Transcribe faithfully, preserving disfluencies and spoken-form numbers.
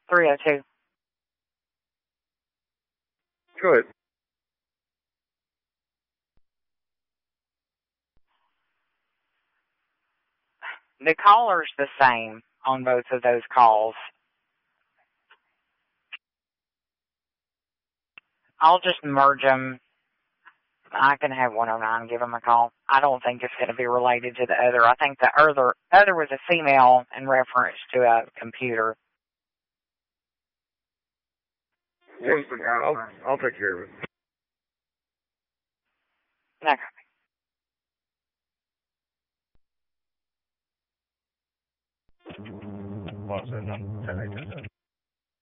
three oh two. Go ahead. The caller's the same on both of those calls. I'll just merge them. I can have one oh nine give them a call. I don't think it's going to be related to the other. I think the other other was a female in reference to a computer. Yes, I'll, I'll take care of it. Okay. What's that?